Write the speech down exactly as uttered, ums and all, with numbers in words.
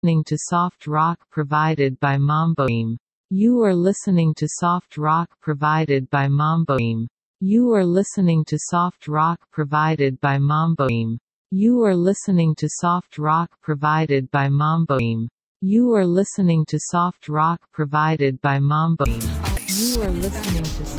listening to soft rock provided by Mamboim. You are listening to soft rock provided by Mamboim. You are listening to soft rock provided by Mamboim. You are listening to soft rock provided by Mamboim. You are listening to soft rock provided by Mamboim. You are listening to